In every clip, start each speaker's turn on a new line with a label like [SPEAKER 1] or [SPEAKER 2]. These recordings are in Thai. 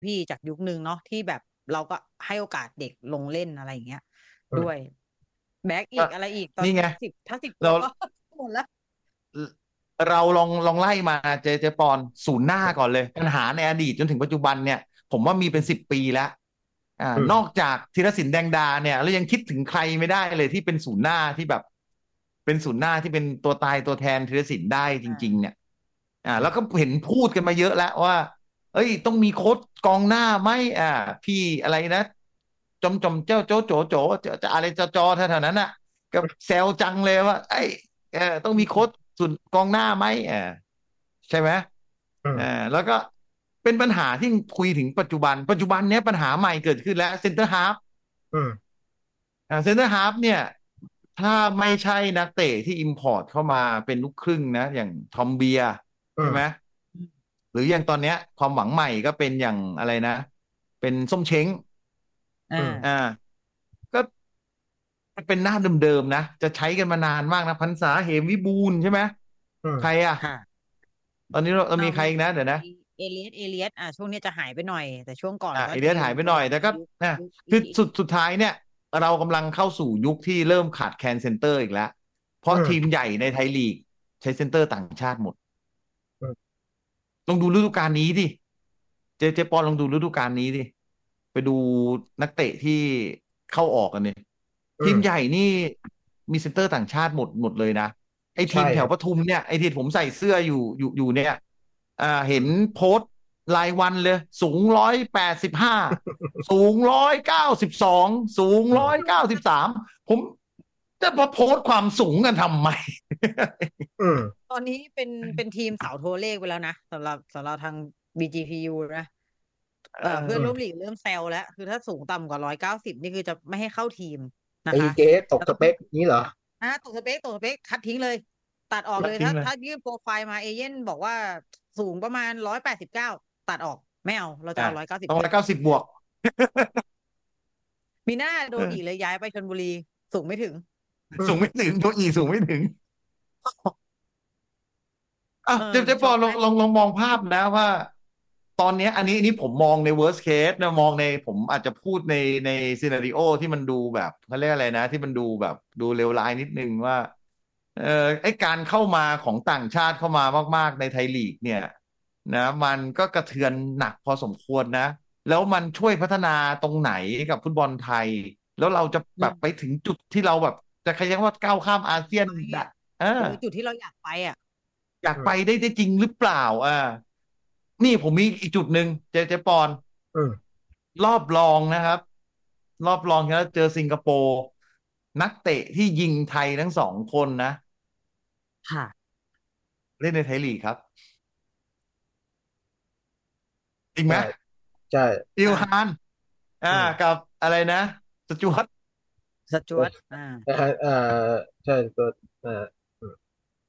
[SPEAKER 1] พี่จากยุคนึงเนาะที่แบบเราก็ให้โอกาสเด็กลงเล่นอะไรอย่างเงี้ย
[SPEAKER 2] อืม
[SPEAKER 1] ด้วยแบ็กอี
[SPEAKER 2] ก็
[SPEAKER 1] กอะไรอีกตอน
[SPEAKER 2] นี่ไง
[SPEAKER 1] ถ้าสิบตั
[SPEAKER 2] เรา
[SPEAKER 1] วก็หมดแล้ว
[SPEAKER 2] เราลองไล่มาเจปอนศูนย์หน้าก่อนเลยปัญหาในอดีตจนถึงปัจจุบันเนี่ยผมว่ามีเป็น10 ปีแล้ว
[SPEAKER 1] อืม
[SPEAKER 2] นอกจากธีรศิลป์แดงดาเนี่ยเรายังคิดถึงใครไม่ได้เลยที่เป็นศูนย์หน้าที่แบบเป็นศูนย์หน้าที่เป็นตัวตายตัวแทนธีรศิลป์ได้จริงๆ
[SPEAKER 1] อ่า
[SPEAKER 2] เนี่ยแล้วก็เห็นพูดกันมาเยอะแล้วว่าเอ้ยต้องมีโค้ชกองหน้าไหมพี่อะไรนะจอมเจ้าโจจะอะไรจอแถวๆนั้นน่ะกับแซวจังเลยว่าไอ้ยต้องมีโค้ชส่วนกองหน้าไหมใช่ไหม
[SPEAKER 1] อืม
[SPEAKER 2] อ่าแล้วก็เป็นปัญหาที่คุยถึงปัจจุบันเนี้ยปัญหาใหม่เกิดขึ้นแล้วเซนเตอร์ฮาล์ฟ
[SPEAKER 1] อืม
[SPEAKER 2] เซนเตอร์ฮาล์ฟเนี่ยถ้าไม่ใช่นักเตะที่อิมพอร์ตเข้ามาเป็นลูกครึ่งนะอย่างทอมเบียใช่ไหม
[SPEAKER 1] อืม
[SPEAKER 2] หรืออย่างตอนเนี้ยความหวังใหม่ก็เป็นอย่างอะไรนะเป็นส้มเช้ง
[SPEAKER 1] อ่
[SPEAKER 2] อ่า
[SPEAKER 1] า
[SPEAKER 2] ก็เป็นหน้าเดิมๆนะจะใช้กันมานานมากนะพันษาเหมวิบูลย์ใช่ไหม
[SPEAKER 1] อืม
[SPEAKER 2] ใครอ่ะ
[SPEAKER 1] ค่ะ
[SPEAKER 2] ตอนนี้เรามีใคร
[SPEAKER 1] มี
[SPEAKER 2] อีกนะเดี๋ยวนะ
[SPEAKER 1] เอเลียสช่วงนี้จะหายไปหน่อยแต่ช่วงก่อนก็
[SPEAKER 2] เอเลียสหายไปหน่อยแต่ก็
[SPEAKER 1] ยุค
[SPEAKER 2] นะ
[SPEAKER 1] ยุค
[SPEAKER 2] คือ
[SPEAKER 1] อีก
[SPEAKER 2] สุดท้ายเนี่ยเรากำลังเข้าสู่ยุคที่เริ่มขาดแคลนเซนเตอร์อีกแล้วเพราะ
[SPEAKER 1] อืม
[SPEAKER 2] ทีมใหญ่ในไทยลีกใช้เซนเตอร์ต่างชาติหมด
[SPEAKER 1] อืม
[SPEAKER 2] ลองดูฤดูกาลนี้ดิเจปอนลองดูฤดูกาลนี้ดิไปดูนักเตะที่เข้าออกกันเนี่ยทีมใหญ่
[SPEAKER 1] อืม
[SPEAKER 2] นี่มีเซนเตอร์ต่างชาติหมดเลยนะไอ้ที
[SPEAKER 1] ใช่ครับ
[SPEAKER 2] มแถวปทุมเนี่ยไอ้ที่ผมใส่เสื้ออยู่เนี่ยเห็นโพสต์รายวันเลยสูง185สูง192สูง
[SPEAKER 1] อืม
[SPEAKER 2] 193ผมจะมาโพสต์ความสูงกันทำไม
[SPEAKER 1] อืมตอนนี้เป็นทีมเสาโทรเลขไปแล้วนะสำหรับทาง BGPU นะเพื่อน
[SPEAKER 2] เออ
[SPEAKER 1] ร่วมลีกเริ่มแซวแล้วคือถ้าสูงต่ำกว่า190นี่คือจะไม่ให้เข้าทีมนะ
[SPEAKER 3] ไอ้
[SPEAKER 1] คะ
[SPEAKER 3] เจ๊ตก
[SPEAKER 1] แล้วคือ
[SPEAKER 3] สเปคนี้เหรอ
[SPEAKER 1] ตกสเปคคัดทิ้งเลยตัดออกเลยถ้า
[SPEAKER 2] ตัดทิ้งเลย
[SPEAKER 1] ยื่นโปรไฟล์มาเอเย่นบอกว่าสูงประมาณ189ตัดออกไม่เอาเราจะ
[SPEAKER 2] อ่ะ
[SPEAKER 1] เอาร้อยเก้าสิบ
[SPEAKER 2] ต้อง
[SPEAKER 1] ขึ้น
[SPEAKER 2] 190 บวก
[SPEAKER 1] มีหน้าโดนอีก
[SPEAKER 2] เออ
[SPEAKER 1] เลยย้ายไปชลบุรีสูงไม่ถึง
[SPEAKER 3] อืม
[SPEAKER 2] สูงไม่ถึงตัวอีสูงไม่ถึงอ่ะ
[SPEAKER 1] เออ
[SPEAKER 2] เจ๊ปอล
[SPEAKER 1] ช็อกไหม
[SPEAKER 2] ลองมองภาพนะว่าตอนเนี้ยอันนี้ผมมองใน worst case นะมองในผมอาจจะพูดในซีนาริโอที่มันดูแบบเขาเรียกอะไรนะที่มันดูแบบดูเลวร้ายนิดนึงว่าไอ้การเข้ามาของต่างชาติเข้ามามากๆในไทยลีกเนี่ยนะมันก็กระเทือนหนักพอสมควรนะแล้วมันช่วยพัฒนาตรงไหนกับฟุตบอลไทยแล้วเราจะแบบไป
[SPEAKER 1] อืม
[SPEAKER 2] ถึงจุดที่เราแบบจะขยันว่าก้าวข้ามอาเซียน
[SPEAKER 1] ไป
[SPEAKER 2] ได้
[SPEAKER 1] อ่ะ
[SPEAKER 2] เออ
[SPEAKER 1] จุดที่เราอยากไปอ่ะ
[SPEAKER 2] อยากไป
[SPEAKER 3] อืม
[SPEAKER 2] ได้จริงหรือเปล่านี่ผมมีอีกจุดหนึ่งเจปอน
[SPEAKER 3] อืม
[SPEAKER 2] รอบรองนะครับรอบรองแล้วเจอสิงคโปร์นักเตะที่ยิงไทยทั้ง2 คนนะ
[SPEAKER 1] ค่ะ
[SPEAKER 2] เล่นในไทยลีกครับจริงไหม
[SPEAKER 3] ใช่ใช่
[SPEAKER 2] อิลฮา
[SPEAKER 1] อ่า
[SPEAKER 2] น
[SPEAKER 3] อืม
[SPEAKER 2] กับอะไรนะสจวต
[SPEAKER 1] สจ๊วต
[SPEAKER 3] นะฮะใช่ตัวอ่าอืม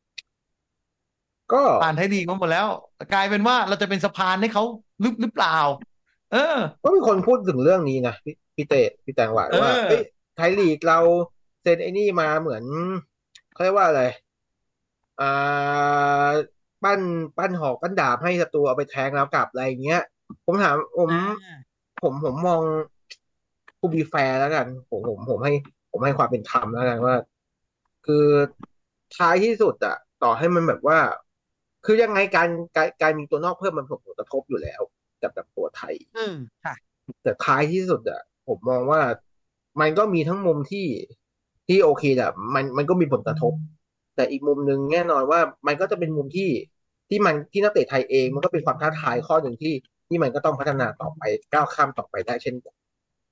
[SPEAKER 3] ก็
[SPEAKER 2] ผ่านไทยลีกมาหมดแล้วกลายเป็นว่าเราจะเป็นสะพานให้เขาหรือเปล่าเออ
[SPEAKER 3] ก็มีคนพูดถึงเรื่องนี้นะพี่เต้พี่แตงหวาน
[SPEAKER 2] เอ
[SPEAKER 3] ว่าเอ้ย
[SPEAKER 2] อ
[SPEAKER 3] ไทยลีกเราเซ็นไอ้นี่มาเหมือนเขาเรียกว่าอะไรอ่าปั้นปั้นหอกปั้นดาบให้ศัตรูเอาไปแทงแล้วกลับอะไรอย่างเงี้ยผมถามผม
[SPEAKER 1] อ่า
[SPEAKER 3] ผมมองผู้บีแฟร์แล้วกันผมให้ความเป็นธรรมแล้วกันว่าคือท้ายที่สุดอะต่อให้มันแบบว่าคือยังไงการมีตัวนอกเพิ่มมันผลกระทบอยู่แล้วกับตัวไทย
[SPEAKER 1] อืมค่ะ
[SPEAKER 3] แต่ท้ายที่สุดอะผมมองว่ามันก็มีทั้งมุมที่โอเคแหละมันก็มีผลกระทบแต่อีกมุมหนึ่งแน่นอนว่ามันก็จะเป็นมุมที่นักเตะไทยเองมันก็เป็นความท้าทายข้อหนึ่งที่มันก็ต้องพัฒนาต่อไปก้าวข้ามต่อไปได้เช่นกัน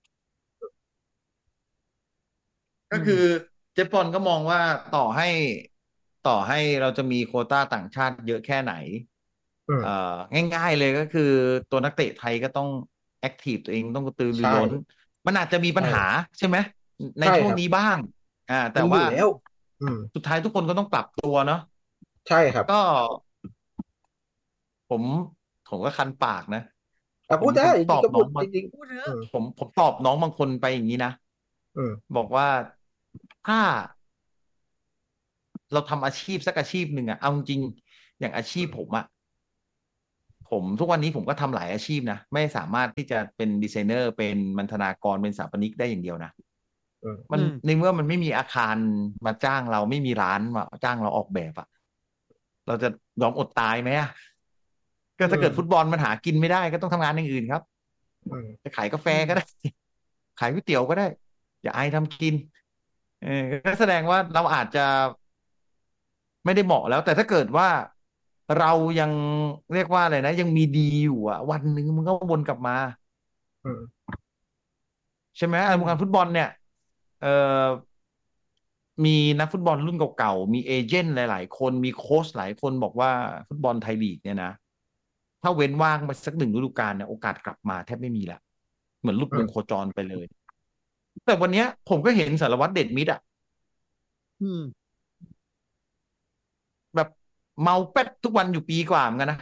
[SPEAKER 2] ก็คือ
[SPEAKER 1] อืม
[SPEAKER 2] เจฟฟอนก็มองว่าต่อให้เราจะมีโควต้าต่างชาติเยอะแค่ไหน
[SPEAKER 3] อืม
[SPEAKER 2] เอ่อง่ายๆเลยก็คือตัวนักเตะไทยก็ต้องแอคทีฟตัวเองต้องกระตือรือ
[SPEAKER 3] ใช่
[SPEAKER 2] ร้นมันอาจจะมีปัญ
[SPEAKER 3] ใช่
[SPEAKER 2] หาใช่ไหมใน
[SPEAKER 3] ใช่
[SPEAKER 2] ช่ว
[SPEAKER 3] ครับ
[SPEAKER 2] งนี้บ้างแต่ว่า
[SPEAKER 3] มีอยู่แล้วอืม
[SPEAKER 2] สุดท้ายทุกคนก็ต้องปรับตัวเนาะ
[SPEAKER 3] ใช่ครับ
[SPEAKER 2] ก็ผมผมก็คันปากนะผม
[SPEAKER 3] พูดได้
[SPEAKER 2] ผมตอ
[SPEAKER 3] จริงๆก็พู
[SPEAKER 2] บน้องบาง
[SPEAKER 3] ดจริง
[SPEAKER 1] พูดเถอะ
[SPEAKER 3] ๆอืม
[SPEAKER 2] ผมตอบน้องบางคนไปอย่างนี้นะ
[SPEAKER 3] อืม
[SPEAKER 2] บอกว่าถ้าเราทำอาชีพสักอาชีพหนึ่งอะเอาจริงๆอย่างอาชีพผมอะผมทุกวันนี้ผมก็ทำหลายอาชีพนะไม่สามารถที่จะเป็นดีไซเนอร์เป็นมัณฑนากรเป็นสถาปนิกได้อย่างเดียวนะ
[SPEAKER 3] อืม
[SPEAKER 2] มันในเมื่อมันไม่มีอาคารมาจ้างเราไม่มีร้านมาจ้างเราออกแบบอะเราจะยอมอดตายไหมอะก็
[SPEAKER 3] อื
[SPEAKER 2] ถ้าเกิดฟุตบ
[SPEAKER 3] ม
[SPEAKER 2] อลมันหากินไม่ได้ก็ต้องทำงานอย่างอื่นครับ
[SPEAKER 3] อืม
[SPEAKER 2] จะขายกาแฟ
[SPEAKER 1] อืม
[SPEAKER 2] ก็ได้ขายก๋วยเตี๋ยวก็ได้อย่าอายทำกินเออก็แสดงว่าเราอาจจะไม่ได้เหมาะแล้วแต่ถ้าเกิดว่าเรายังเรียกว่าอะไรนะยังมีดีอยู่อ่ะวันหนึ่งมันก็วนกลับมา
[SPEAKER 3] อืม
[SPEAKER 2] ใช่ไหม
[SPEAKER 1] อืม
[SPEAKER 2] วงการฟุตบอลเนี่ยเอ่อมีนักฟุตบอลรุ่นเก่าๆมีเอเจนต์หลายๆคนมีโค้ชหลายคนบอกว่าฟุตบอลไทยลีกเนี่ยนะถ้าเว้นว่างไปสักหนึ่งฤดูกาลเนี่ยโอกาสกลับมาแทบไม่มีละเหมือนหลุด
[SPEAKER 3] อืม
[SPEAKER 2] วงโคจรไปเลยแต่วันเนี้ยผมก็เห็นสารวัตรเดชมิตรอ่ะ
[SPEAKER 1] อืม
[SPEAKER 2] แบบเมาแป๊ดทุกวันอยู่ปีกว่าเหมือนกันนะ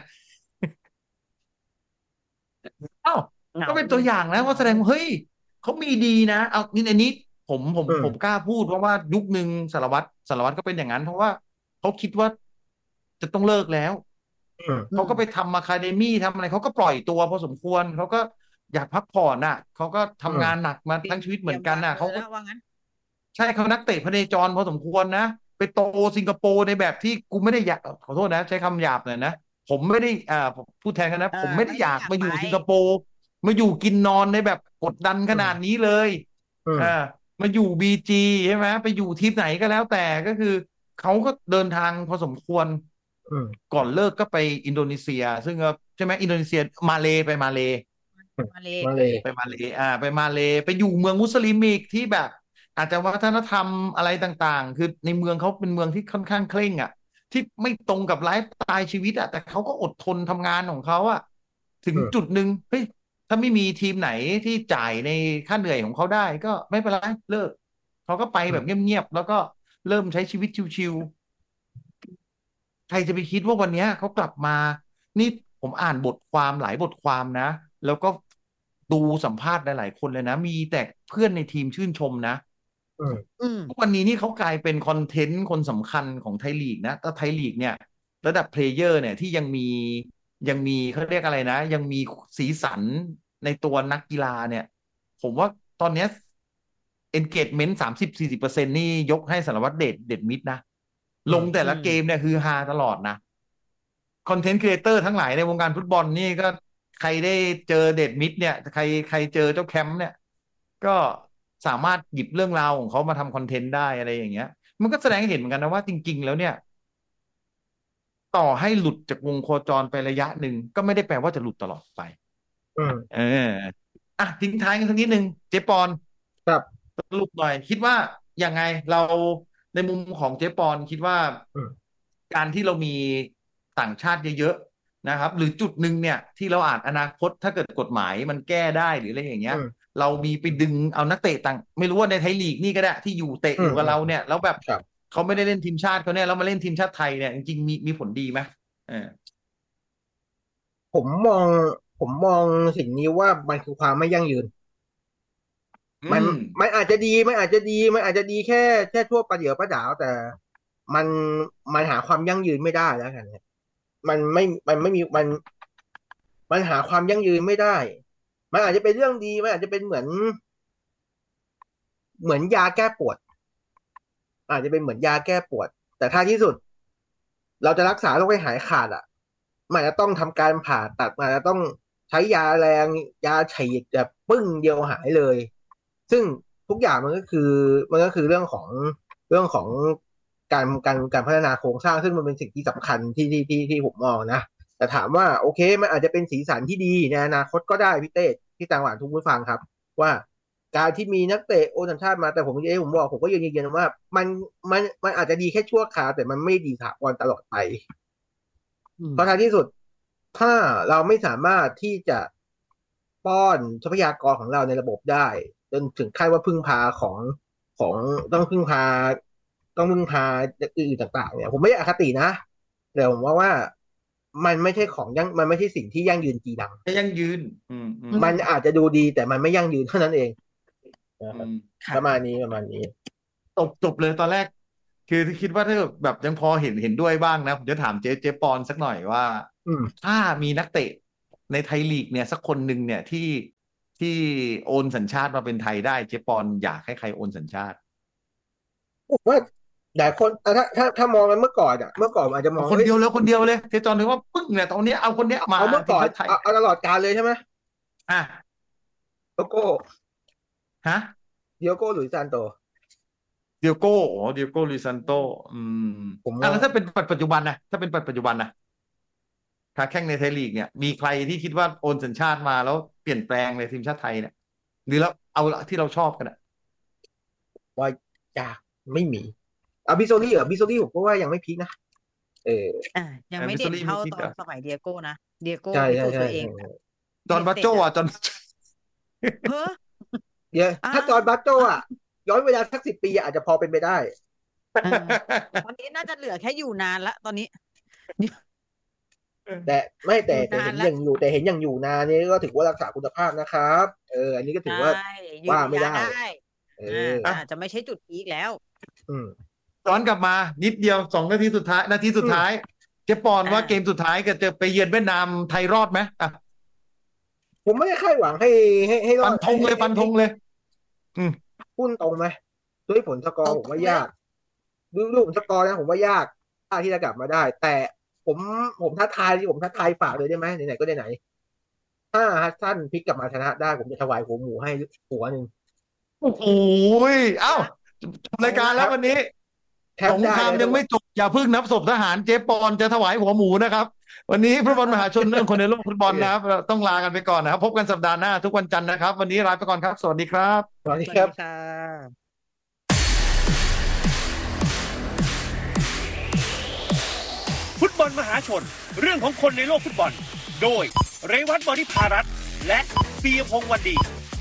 [SPEAKER 2] เอ้า
[SPEAKER 1] เหงา
[SPEAKER 2] ก็เป็นตัวอย่างนะว่าแสดงว่าเฮ้ยเขามีดีนะเอานี่อันนี้ผมผม
[SPEAKER 3] อืม
[SPEAKER 2] ผมกล้าพูดเพราะว่ายุคหนึ่งสารวัตรก็เป็นอย่างนั้นเพราะว่าเขาคิดว่าจะต้องเลิกแล้ว
[SPEAKER 3] อืม
[SPEAKER 1] อืม
[SPEAKER 2] เขาก็ไปทำอะคาเดมี่ทำอะไรเขาก็ปล่อยตัวพอสมควรเขาก็อยากพักผ่อนน่ะเขาก็
[SPEAKER 3] อื
[SPEAKER 2] ทำงาน
[SPEAKER 3] ม
[SPEAKER 2] หนักมา
[SPEAKER 1] เตรียม
[SPEAKER 2] ทั้งชีวิตเหมือน
[SPEAKER 1] เตรียมวางมือ
[SPEAKER 2] กันน่ะเขาก็
[SPEAKER 1] แล้วว่างั้น
[SPEAKER 2] ใช่เขานักเตะพเนจรพอสมควรนะไปโตสิงคโปร์ในแบบที่กูไม่ได้อยากขอโทษนะใช้คำหยาบหน่อยนะผมไม่ได้ผมพูดแทนกันนะผมไม่ได้
[SPEAKER 1] ไม่
[SPEAKER 2] อยาก
[SPEAKER 1] ได้อยากไป
[SPEAKER 2] มาอยู่สิงคโปร์มาอยู่กินนอนในแบบกดดันข
[SPEAKER 3] อืม
[SPEAKER 2] นาดนี้เลย
[SPEAKER 3] อืม
[SPEAKER 2] อ่ามาอยู่บีจีใช่ไหมไปอยู่ทีมไหนก็แล้วแต่ก็คือเขาก็เดินทางพอสมควร
[SPEAKER 3] อืม
[SPEAKER 2] ก่อนเลิกก็ไปอินโดนีเซียซึ่งก็ใช่ไหมอินโดนีเซียมาเล
[SPEAKER 1] มาเลย
[SPEAKER 3] มาเลย
[SPEAKER 2] ไปมาเลไปมาเลไปอยู่เมืองมุสลิมอีกที่แบบอาจจะวัฒนธรรมอะไรต่างๆคือในเมืองเขาเป็นเมืองที่ค่อนข้างเคร่งอ่ะที่ไม่ตรงกับไลฟ์สไตล์ชีวิตอ่ะแต่เขาก็อดทนทำงานของเขาอ่ะถึง
[SPEAKER 3] อืม
[SPEAKER 2] จุดหนึ่งเฮ้ยถ้าไม่มีทีมไหนที่จ่ายในค่าเหนื่อยของเขาได้ก็ไม่เป็นไรเลิกเขาก็ไปแบบ
[SPEAKER 3] อืม
[SPEAKER 2] เงียบๆแล้วก็เริ่มใช้ชีวิตชิวๆใครจะไปคิดว่าวันเนี้ยเขากลับมานี่ผมอ่านบทความหลายบทความนะแล้วก็ดูสัมภาษณ์หลายๆคนเลยนะมีแต่เพื่อนในทีมชื่นชมนะ
[SPEAKER 3] อืม
[SPEAKER 1] อืม
[SPEAKER 2] ทุกวันนี้นี่เขากลายเป็นคอนเทนต์คนสำคัญของไทยลีกนะแต่ไทยลีกเนี่ยระดับเพลเยอร์เนี่ยที่ยังมีเขาเรียกอะไรนะยังมีสีสันในตัวนักกีฬาเนี่ยผมว่าตอนเนี้ย engagement 30-40%นี่ยกให้สารวัตรเดชมิตรนะ
[SPEAKER 3] อืม
[SPEAKER 2] ลงแต่
[SPEAKER 1] อืม
[SPEAKER 2] ละเกมเนี่ยคือฮาตลอดนะคอนเทนต์ครีเอเตอร์ทั้งหลายในวงการฟุตบอลนี่ก็ใครได้เจอเดชมิตรเนี่ยใครเจอเจ้าแคมป์เนี่ย ก็สามารถหยิบเรื่องราวของเขามาทำคอนเทนต์ได้อะไรอย่างเงี้ยมันก็แสดงให้เห็นเหมือนกันนะว่าจริงๆแล้วเนี่ยต่อให้หลุดจากวงโคจรไประยะหนึ่งก็ไม่ได้แปลว่าจะหลุดตลอดไป
[SPEAKER 3] อืม
[SPEAKER 2] เอออ่ะทิ้งท้ายกันสักนิดนึงเจ๊ปอน
[SPEAKER 3] ครับ
[SPEAKER 2] สรุปหน่อยคิดว่ายังไงเราในมุมของเจ๊ปอนคิดว่า
[SPEAKER 3] อืม
[SPEAKER 2] การที่เรามีต่างชาติเยอะๆนะครับหรือจุดหนึ่งเนี่ยที่เราอาจอนาคตถ้าเกิดกฎหมายมันแก้ได้หรืออะไรอย่างเงี้ย
[SPEAKER 3] อืม
[SPEAKER 2] เรามีไปดึงเอานักเตะต่างไม่รู้ว่าในไทยลีกนี่ก็ได้ที่อยู่เตะ
[SPEAKER 3] อืมอืม
[SPEAKER 2] อยู่กับเราเนี่ยแล้วแบบ
[SPEAKER 3] ครับ
[SPEAKER 2] เขาไม่ได้เล่นทีมชาติเขาเนี่ยแล้วมาเล่นทีมชาติไทยเนี่ยจริงๆมีผลดีไหมเออ
[SPEAKER 3] ผมมองผมมองสิ่งนี้ว่ามันคือความไม่ยั่งยืน มัน
[SPEAKER 2] อืม
[SPEAKER 3] มันอาจจะดีมันอาจจะดีแค่ชั่วประเดี๋ยวประดาวแต่มันมันหาความยั่งยืนไม่ได้แล้วกันเนี่ยมันไม่มีมันหาความยั่งยืนไม่ได้มันอาจจะเป็นเรื่องดีมันอาจจะเป็นเหมือนยาแก้ปวดอาจจะเป็นเหมือนยาแก้ปวดแต่ท้ายที่สุดเราจะรักษาโรคให้หายขาดอ่ะมันจะต้องทำการผ่าตัดมันจะต้องใช้ยาแรงยาฉีดแบบปึ้งเดียวหายเลย ซึ่งทุกอย่างมันก็คือเรื่องของการพัฒนาโครงสร้างซึ่งมันเป็นสิ่งที่สำคัญที่ผมมองนะแต่ถามว่าโอเคมันอาจจะเป็นสีสันที่ดีในอนาคตก็ได้พี่เต้พี่ต่างหวานทุกผู้ฟังครับว่าการที่มีนักเตะโอสัญชาติมาแต่ผมก็ยืนยันว่ามันอาจจะดีแค่ชั่วคราวแต่มันไม่ดีถาวรตลอดไป
[SPEAKER 1] อืม
[SPEAKER 3] เพราะท้ายที่สุดถ้าเราไม่สามารถที่จะป้อนทรัพยากรของเราในระบบได้จนถึงขั้นว่าพึ่งพาของต้องพึ่งพาอื่นต่างๆเนี่ยผมไม่ได้อคตินะแต่ผมว่ามันไม่ใช่สิ่งที่ยั่งยืนจีรัง
[SPEAKER 2] จะยั่งยืน
[SPEAKER 1] อืม
[SPEAKER 3] มันอาจจะดูดีแต่มันไม่ยั่งยืนเท่านั้นเองนะครับ
[SPEAKER 2] อืม
[SPEAKER 3] ประมาณนี้
[SPEAKER 2] จบเลยตอนแรกคือคิดว่าถ้าแบบยังพอเห็นด้วยบ้างนะผมจะถามเจ๊ปอนสักหน่อยว่าถ้ามีนักเตะในไทยลีกเนี่ยสักคนหนึ่งเนี่ยที่โอนสัญชาติมาเป็นไทยได้เจ๊ปอนอยากให้ใครโอนสัญชาติ
[SPEAKER 3] ผมว่าหลายคนถ้ามองกันเมื่อก่อนอาจจะมอง
[SPEAKER 2] คนเดียวเลยเจ๊จอนถือว่าปึ้งเนี่ยตอนนี้เอาคนเนี้ยมา
[SPEAKER 3] เอาเมื่อก่อน
[SPEAKER 2] ไทย
[SPEAKER 3] เอาตลอดกาลเลยใช่ไหม
[SPEAKER 2] อ่ะ
[SPEAKER 3] โลโก้
[SPEAKER 2] ฮะ
[SPEAKER 3] เดียโก้หลุยส์ซานโต
[SPEAKER 2] เดียโก้ลุยซันโต
[SPEAKER 3] ผม
[SPEAKER 2] แล้วถ้าเป็นปัจจุบันนะถ้าเป็นปัจจุบันนะค้าแข่งในไทยลีกเนี่ยมีใครที่คิดว่าโอนสัญชาติมาแล้วเปลี่ยนแปลงในทีมชาติไทยเนี่ยหรือแล้วเอาที่เราชอบกันอะ
[SPEAKER 3] ว่าอยากไม่มีบิโซลี่บิโซลี่ผมก็ว่ายังไม่พีคนะ
[SPEAKER 1] ยังไม่เด่นเท่าตอนสมัยเดียโก้นะเดียโก้
[SPEAKER 3] ใช่
[SPEAKER 1] พิสูจน์ตัวเอง
[SPEAKER 2] จอห์นบัตโจ้อะจอห์น
[SPEAKER 1] เฮ้อ
[SPEAKER 3] เดี๋ยวถ้าจอห์นบัตโจ้อะย้อนเวลาสัก10 ปีอาจจะพอเป็นไปได้
[SPEAKER 1] ตอนนี้น่าจะเหลือแค่อยู่นานละตอนนี้
[SPEAKER 3] แต่เห็นอย่างอยู่นานนี้ก็ถือว่ารักษาคุณภาพนะครับอันนี้ก็ถือว่าไม่ได้
[SPEAKER 1] อาจจะไม่ใช่จุดพีคแล้ว
[SPEAKER 2] ย้อนกลับมานิดเดียว2 นาทีสุดท้ายเจ๊ปอนว่าเกมสุดท้ายก็จะไปเยือนเวียดนามไทยรอดไหมอ่ะ
[SPEAKER 3] ผมไม่ได้คาดหวังให้รอด
[SPEAKER 2] ฟันธงเลย
[SPEAKER 3] พุ่นตรงไหมด้วยผลสกอร์ผมว่ายากดูผลสกอร์นะผมว่ายากที่จะกลับมาได้แต่ผมท้าทายฝากเลยได้ไหมไหนๆก็ไหนถ้าฮัสซันพลิกกลับมาชนะได้ผมจะถวายหัวหมูให้หัวหนึ่ง
[SPEAKER 2] โอ้โหเอ้าจบรายการแล้ววันนี้สงครามยังไม่จบอย่าเพิ่งนับศพทหารเจ๊ปอนจะถวายหัวหมูนะครับวันนี้ฟุตบอลมหาชนเรื่องคนในโลกฟุตบอลนะครับต้องลากันไปก่อนนะครับพบกันสัปดาห์หน้าทุกวันจันทร์นะครับวันนี้ลาไปก่อนครับสวัสดีครับ
[SPEAKER 3] สวัสดีครับ
[SPEAKER 4] ฟุตบอลมหาชนเรื่องของคนในโลกฟุตบอลโดยเรวัตบริพารัตน์และปียพงษ์วันดี